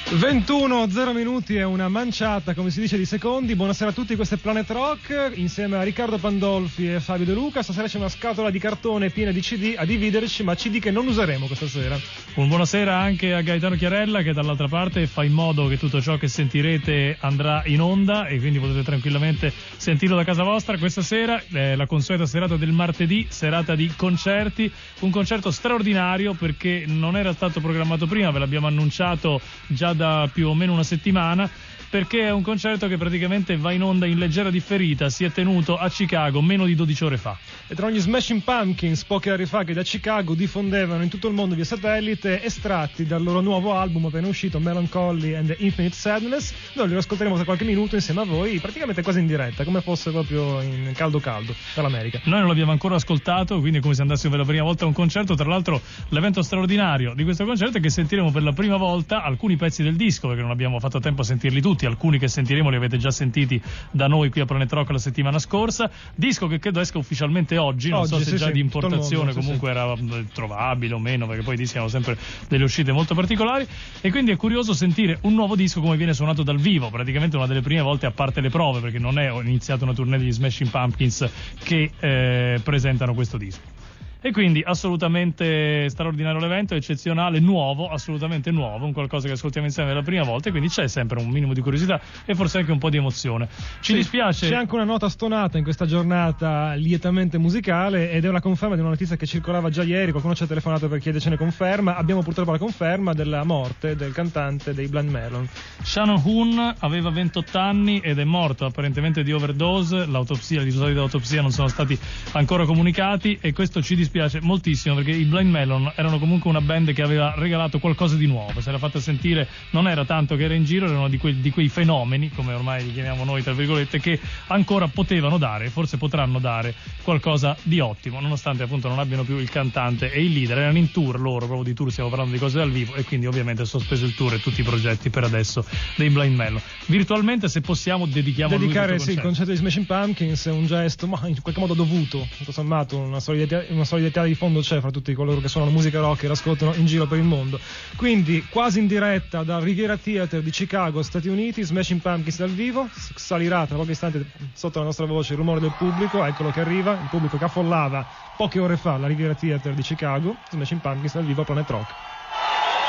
21:0 minuti e una manciata, come si dice, di secondi. Buonasera a tutti, questo è Planet Rock insieme a Riccardo Pandolfi e Fabio De Luca. Stasera c'è una scatola di cartone piena di CD a dividerci, ma CD che non useremo questa sera. Un buonasera anche a Gaetano Chiarella, che dall'altra parte fa in modo che tutto ciò che sentirete andrà in onda e quindi potete tranquillamente sentirlo da casa vostra. Questa sera la consueta serata del martedì, serata di concerti, un concerto straordinario perché non era stato programmato prima, ve l'abbiamo annunciato già da più o meno una settimana, perché è un concerto che praticamente va in onda in leggera differita, si è tenuto a Chicago meno di 12 ore fa. E tra gli Smashing Pumpkins, poche ore fa, che da Chicago diffondevano in tutto il mondo via satellite estratti dal loro nuovo album appena uscito, Melancholy and the Infinite Sadness. Noi li ascolteremo tra qualche minuto insieme a voi, praticamente quasi in diretta, come fosse proprio in caldo dall'America. Noi non l'abbiamo ancora ascoltato, quindi è come se andassimo per la prima volta a un concerto. Tra l'altro l'evento straordinario di questo concerto è che sentiremo per la prima volta alcuni pezzi del disco, perché non abbiamo fatto tempo a sentirli tutti. Alcuni che sentiremo li avete già sentiti da noi qui a Planet Rock la settimana scorsa. Disco che credo esca ufficialmente oggi, non so se già di importazione, comunque era trovabile o meno, perché poi i dischi hanno sempre delle uscite molto particolari, e quindi è curioso sentire un nuovo disco come viene suonato dal vivo, praticamente una delle prime volte, a parte le prove, perché non è iniziata una tournée degli Smashing Pumpkins che presentano questo disco. E quindi assolutamente straordinario l'evento, eccezionale, nuovo, assolutamente nuovo, un qualcosa che ascoltiamo insieme per la prima volta, e quindi c'è sempre un minimo di curiosità e forse anche un po' di emozione. Ci dispiace. C'è anche una nota stonata in questa giornata lietamente musicale, ed è una conferma di una notizia che circolava già ieri. Qualcuno ci ha telefonato per chiedercene conferma. Abbiamo purtroppo la conferma della morte del cantante dei Blind Melon. Shannon Hoon aveva 28 anni ed è morto apparentemente di overdose. I risultati dell'autopsia non sono stati ancora comunicati, e questo ci dispiace moltissimo, perché i Blind Melon erano comunque una band che aveva regalato qualcosa di nuovo, se l'era fatta sentire, non era tanto che era in giro, erano di quei fenomeni, come ormai li chiamiamo noi tra virgolette, che ancora potevano dare, forse potranno dare qualcosa di ottimo, nonostante appunto non abbiano più il cantante e il leader. Erano in tour loro, proprio di tour, stiamo parlando di cose dal vivo, e quindi ovviamente è sospeso il tour e tutti i progetti per adesso dei Blind Melon. Virtualmente, se possiamo, dedicare il concerto di Smashing Pumpkins è un gesto, ma in qualche modo dovuto, tutto sommato una solidarietà di fondo c'è fra tutti coloro che suonano musica rock e l'ascoltano in giro per il mondo. Quindi quasi in diretta dal Riviera Theater di Chicago, Stati Uniti, Smashing Pumpkins dal vivo. Salirà tra qualche istante sotto la nostra voce il rumore del pubblico, eccolo che arriva, il pubblico che affollava poche ore fa la Riviera Theater di Chicago. Smashing Pumpkins dal vivo a Planet Rock.